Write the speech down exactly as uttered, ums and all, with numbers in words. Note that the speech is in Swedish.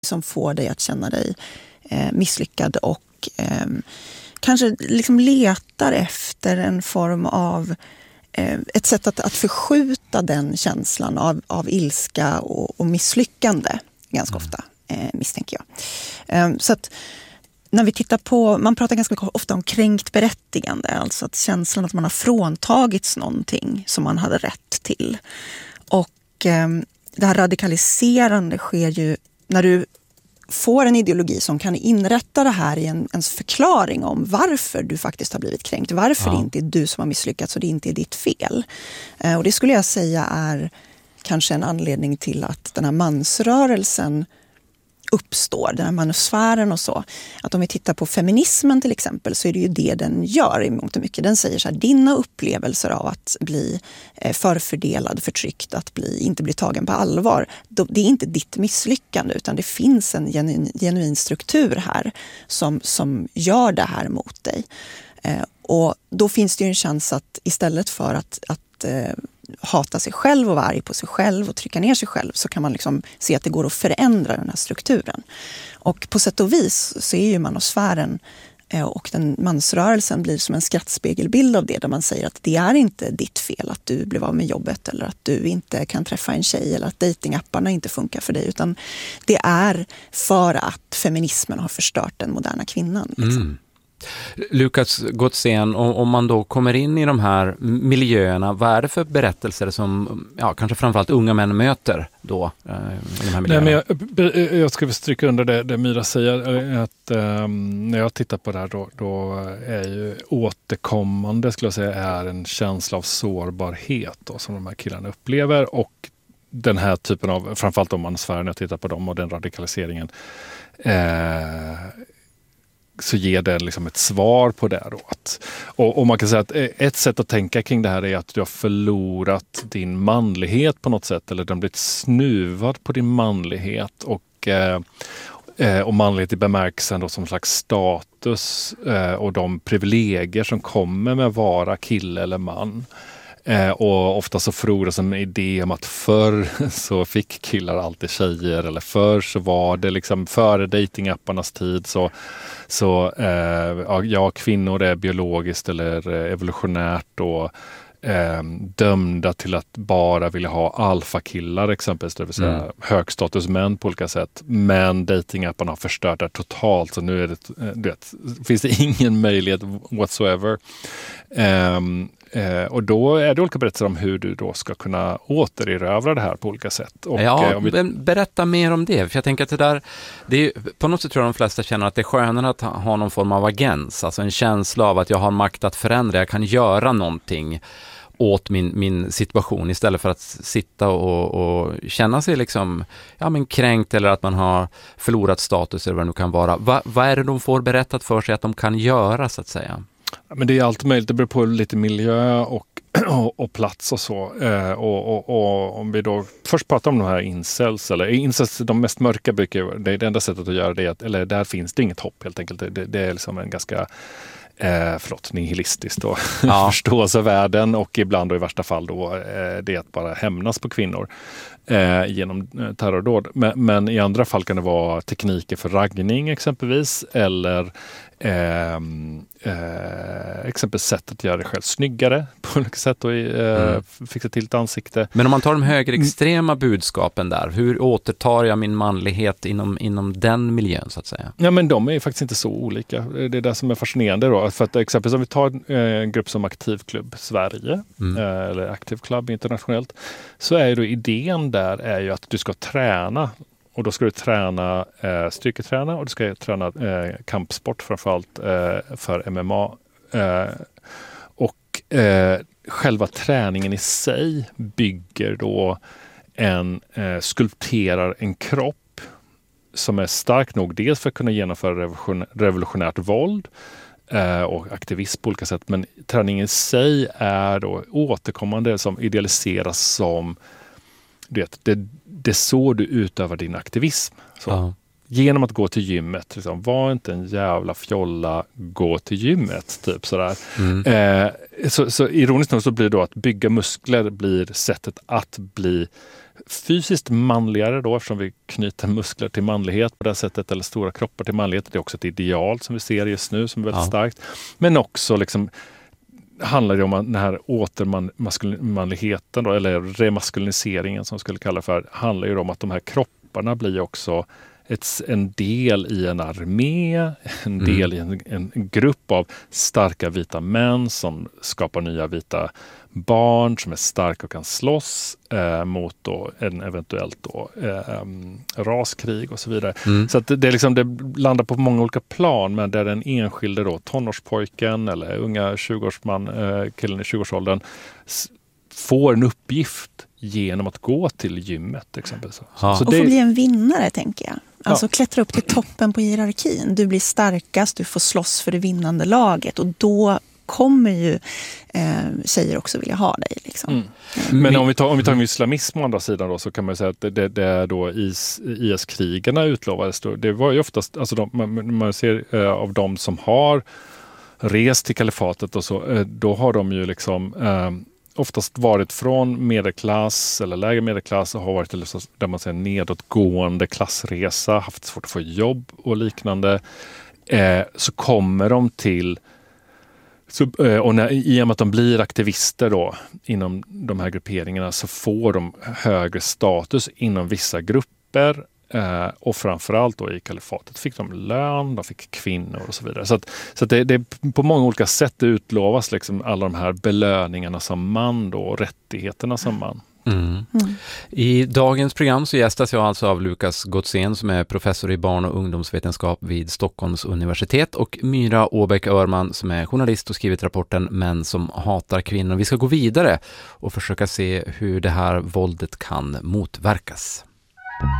som får dig att känna dig eh, misslyckad och eh, kanske liksom letar efter en form av eh, ett sätt att, att förskjuta den känslan av, av ilska och, och misslyckande ganska mm. ofta, eh, misstänker jag. Eh, så att när vi tittar på, man pratar ganska mycket ofta om kränkt berättigande, alltså att känslan att man har fråntagits någonting som man hade rätt till. Och eh, det här radikaliserande sker ju när du får en ideologi som kan inrätta det här i en ens förklaring om varför du faktiskt har blivit kränkt. Varför ja. det inte är du som har misslyckats och det inte är ditt fel. Eh, och det skulle jag säga är kanske en anledning till att den här mansrörelsen uppstår, den här manusfären och så. Att om vi tittar på feminismen till exempel så är det ju det den gör i mångt och mycket. Den säger så här, dina upplevelser av att bli eh, förfördelad, förtryckt, att bli, inte bli tagen på allvar, då, det är inte ditt misslyckande utan det finns en genuin, genuin struktur här som, som gör det här mot dig. Eh, och då finns det ju en chans att istället för att, att eh, hata sig själv och vara arg på sig själv och trycka ner sig själv så kan man liksom se att det går att förändra den här strukturen. Och på sätt och vis så är ju manosfären och den mansrörelsen blir som en skrattspegelbild av det där man säger att det är inte ditt fel att du blev av med jobbet eller att du inte kan träffa en tjej eller att datingapparna inte funkar för dig utan det är för att feminismen har förstört den moderna kvinnan. Liksom. Mm. Lukas Gotzén, om man då kommer in i de här miljöerna, vad är det för berättelser som ja, kanske framförallt unga män möter då i de här miljöerna? Nej, men jag, jag ska stryka under det, det Myra säger, att um, när jag tittar på det här då, då är ju återkommande, skulle jag säga, är en känsla av sårbarhet då, som de här killarna upplever och den här typen av, framförallt om man sfären, jag tittar på dem och den radikaliseringen eh, så ger det liksom ett svar på det. Då. Och, och man kan säga att ett sätt att tänka kring det här är att du har förlorat din manlighet på något sätt. Eller du har blivit snuvad på din manlighet. Och, eh, och manlighet i bemärkelsen då som slags status eh, och de privilegier som kommer med att vara kille eller man. Eh, och ofta så frodas en idé om att förr så fick killar alltid tjejer eller förr så var det liksom före datingapparnas tid så, så eh, ja, kvinnor är biologiskt eller evolutionärt och eh, dömda till att bara vilja ha alfakillar exempelvis, det vill säga mm. högstatusmän på olika sätt. Men datingapparna har förstört det totalt så nu är det, du vet, finns det ingen möjlighet whatsoever. Eh, Eh, och då är det olika berättelser om hur du då ska kunna återerövra det här på olika sätt. Och, ja, eh, om vi... berätta mer om det. För jag tänker att det där, det är, på något sätt tror jag de flesta känner att det är skönare att ha, ha någon form av agens. Alltså en känsla av att jag har makt att förändra. Jag kan göra någonting åt min, min situation istället för att sitta och, och känna sig liksom, ja, men kränkt eller att man har förlorat status eller vad det nu kan vara. Va, vad är det de får berättat för sig att de kan göra så att säga? Men det är allt möjligt, det beror på lite miljö och, och, och plats och så. Eh, och, och, och om vi då först pratar om de här incels, eller incels, de mest mörka brukar, det är det enda sättet att göra det, att, eller där finns det inget hopp helt enkelt. Det, det är liksom en ganska, eh, förlåt, nihilistiskt då, ja. förståelse av världen och ibland och i värsta fall då eh, det är att bara hämnas på kvinnor eh, genom terrordåd. Men, men i andra fall kan det vara tekniker för raggning exempelvis, eller Eh, eh, exempelvis sätt att göra det själv snyggare på olika sätt och eh, mm. fixa till ett ansikte. Men om man tar de högerextrema budskapen där, hur återtar jag min manlighet inom, inom den miljön så att säga? Ja, men de är faktiskt inte så olika. Det är det som är fascinerande då. För att exempelvis om vi tar en grupp som Aktivklubb Sverige mm. eh, eller Active Club internationellt, så är ju då idén där är ju att du ska träna. Och då ska du träna eh, styrketräna och du ska träna eh, kampsport framförallt eh, för M M A. Eh, och eh, själva träningen i sig bygger då en, eh, skulpterar en kropp som är stark nog dels för att kunna genomföra revolution, revolutionärt våld eh, och aktivism på olika sätt. Men träningen i sig är då återkommande som idealiseras som du vet, det, det är så du utövar din aktivism. Så. Ja. Genom att gå till gymmet. Liksom, var inte en jävla fjolla, gå till gymmet. Typ sådär. Mm. Eh, så, så ironiskt nog så blir det då att bygga muskler blir sättet att bli fysiskt manligare då, eftersom vi knyter muskler till manlighet på det sättet, eller stora kroppar till manlighet. Det är också ett ideal som vi ser just nu som är väldigt ja. starkt. Men också liksom handlar det om den här återmanligheten då, eller remaskuliniseringen som skulle kalla för, handlar ju om att de här kropparna blir också ett, en del i en armé, en del mm. i en, en grupp av starka vita män som skapar nya vita barn som är starka och kan slåss eh, mot då en eventuellt då, eh, raskrig och så vidare. Mm. Så att det, det, är liksom, det landar på många olika plan, men där den enskilde då, tonårspojken eller unga tjugoårsman, eh, killen i tjugoårsåldern s- får en uppgift genom att gå till gymmet exempelvis. Ja. Så och det... få bli en vinnare, tänker jag. Alltså ja. klättra upp till toppen på hierarkin. Du blir starkast, du får slåss för det vinnande laget, och då kommer ju eh, tjejer också vilja ha dig. Liksom. Mm. Mm. Men om vi tar, om vi tar islamism å andra sidan då, så kan man säga att det, det, det är då I S-krigarna utlovades då. Det var ju oftast, alltså de, man, man ser eh, av de som har rest till kalifatet och så, eh, då har de ju liksom eh, oftast varit från medelklass eller lägre medelklass och har varit liksom, där man säger nedåtgående klassresa, haft svårt att få jobb och liknande. Eh, så kommer de till Så, och när, i och med att de blir aktivister då, inom de här grupperingarna, så får de högre status inom vissa grupper eh, och framförallt då i kalifatet fick de lön, de fick kvinnor och så vidare. Så, att, så att det, det på många olika sätt utlovas liksom alla de här belöningarna som man då, och rättigheterna som man. Mm. Mm. I dagens program så gästas jag alltså av Lukas Gottsén som är professor i barn- och ungdomsvetenskap vid Stockholms universitet, och Myra Åbäck-Örman som är journalist och skrivit rapporten Män som hatar kvinnor. Vi ska gå vidare och försöka se hur det här våldet kan motverkas.